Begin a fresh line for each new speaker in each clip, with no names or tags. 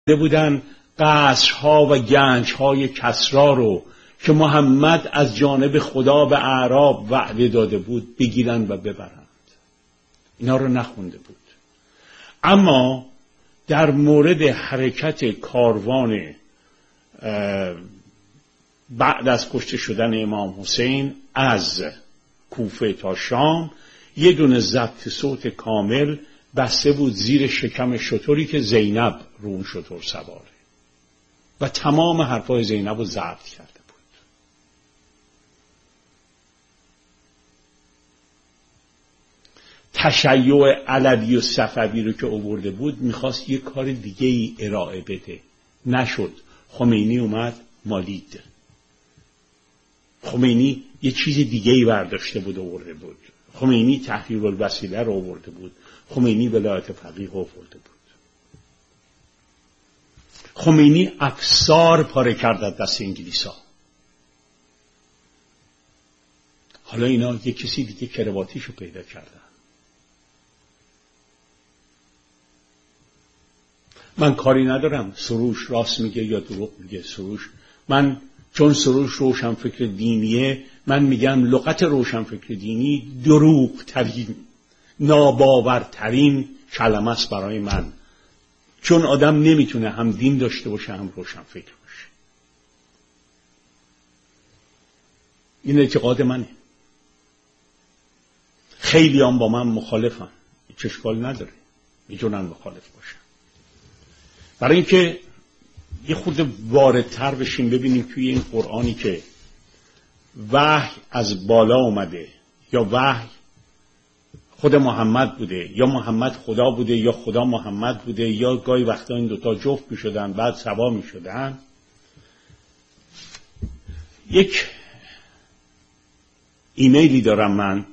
بودن قصرها و گنجهای کسری رو که محمد از جانب خدا به اعراب وعده داده بود بگیرن و ببرند. اینا رو نخونده بود. اما در مورد حرکت کاروان بعد از کشته شدن امام حسین از کوفه تا شام یه دونه ضبط صوت کامل بسته بود زیر شکم شتری که زینب رو اون شتر سواره و تمام حرفای زینب رو ضبط کرده بود. تشیع علوی و صفوی رو که آورده بود میخواست یه کار دیگه ای ارائه بده، نشد. خمینی اومد مالید. خمینی یه چیز دیگه ای برداشته بود آورده بود. خمینی تحریر الوسیله رو آورده بود. خمینی ولایت فقیه آورده بود. خمینی افسار پاره کرد از دست انگلیسا. حالا اینا یه کسی دیگه کرواتیشو پیدا کردن. من کاری ندارم سروش راست میگه یا دروغ میگه. سروش، من چون سروش روشنفکر دینیه، من میگم لغت روشنفکر دینی دروغ ترین، ناباورترین کلمه است برای من، چون آدم نمیتونه هم دین داشته باشه هم روشنفکر باشه. این اعتقاد منه. خیلی هم با من مخالفن، هیچ اشکال نداره، میتونن مخالف باشن. برای اینکه یه خورده واردتر بشیم ببینیم توی این قرآنی که وحی از بالا اومده یا وحی خود محمد بوده یا محمد خدا بوده یا خدا محمد بوده یا گاهی وقتا این دوتا جفت می شدن بعد سوا می شدن. یک ایمیلی دارم من،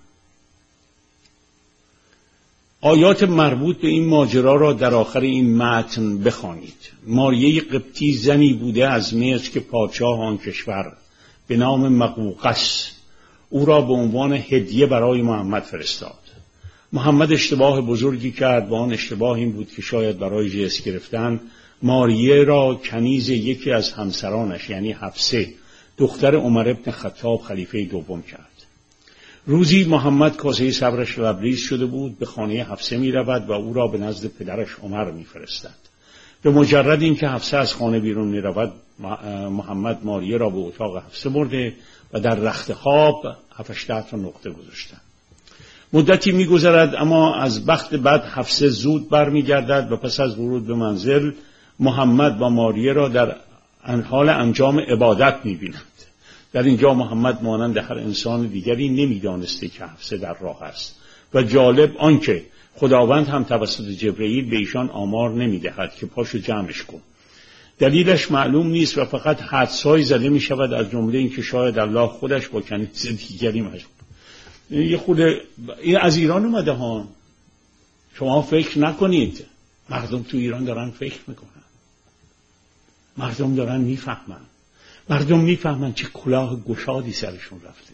آیات مربوط به این ماجرا را در آخر این متن بخوانید. ماریه قبطی زنی بوده از مصر که پادشاه آن کشور به نام مقوقس او را به عنوان هدیه برای محمد فرستاد. محمد اشتباه بزرگی کرد و آن اشتباه این بود که شاید برای جنس گرفتن ماریه را کنیز یکی از همسرانش یعنی حفصه دختر عمر ابن خطاب خلیفه دوم کرد. روزی محمد کاسه صبرش لبریز شده بود، به خانه حفصه می رود و او را به نزد پدرش عمر می فرستد. به مجرد این که حفصه از خانه بیرون می رود محمد ماریه را به اتاق حفصه برده و در رخت خواب 7-8 تا نقطه گذاشتند. مدتی می گذرد اما از بخت بعد حفصه زود بر می گردد و پس از ورود به منزل محمد و ماریه را در حال انجام عبادت می بیند. در اینجا محمد مانند هر انسان دیگری نمیدانسته که حفصه در راه است و جالب آنکه خداوند هم توسط جبرئیل به ایشان آمار نمیدهد که پاشو جمعش کن. دلیلش معلوم نیست و فقط حدس‌هایی زده می شود، از جمله این که شاید الله خودش با کنیز دیگری مشغول. یه خود این از ایران اومده ها، شما فکر نکنید. مردم تو ایران دارن فکر میکنن، مردم دارن میفهمن، مردم میفهمن چه کلاه گشادی سرشون رفته.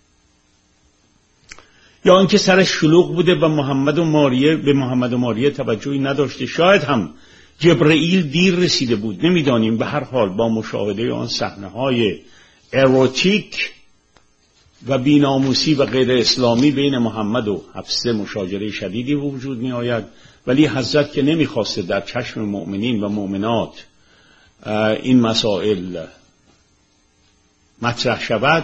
یا اینکه سرش شلوغ بوده و به محمد و ماریه توجهی نداشته. شاید هم جبرئیل دیر رسیده بود، نمیدانیم. به هر حال با مشاهده آن صحنه‌های اروتیک و بی‌ناموسی و غیر اسلامی بین محمد و حفصه مشاجره شدیدی به وجود می آید، ولی حضرت که نمیخواسته در چشم مؤمنین و مؤمنات این مسائل مطرح شود،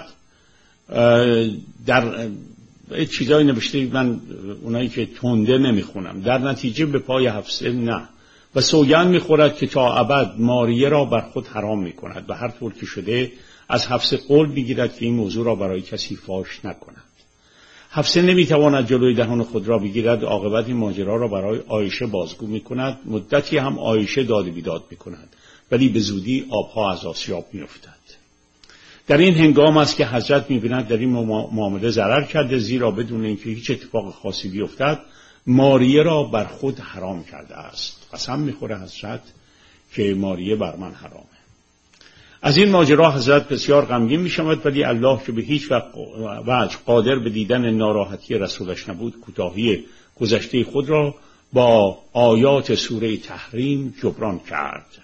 در چیزایی نوشته، من اونایی که تنده نمیخونم، در نتیجه به پای حفصه نه و سوگند میخورد که تا ابد ماریه را بر خود حرام میکند و هر طور که شده از حفصه قول میگیرد که این موضوع را برای کسی فاش نکند. حفصه نمیتواند جلوی دهان خود را بگیرد. عاقبت این ماجرا را برای عایشه بازگو میکند. مدتی هم عایشه داد و بیداد میکند ولی به زودی آبها از آسیاب میافتد. در این هنگام است که حضرت می‌بیند در این معامله ضرر کرده، زیرا بدون اینکه هیچ اتفاق خاصی بیفتد ماریه را بر خود حرام کرده است. قسم می‌خوره حضرت که ماریه بر من حرامه. از این ماجرا حضرت بسیار غمگین می‌شود، ولی الله که به هیچ وجه قادر به دیدن ناراحتی رسولش نبود، کوتاهی گذشته خود را با آیات سوره تحریم جبران کرد.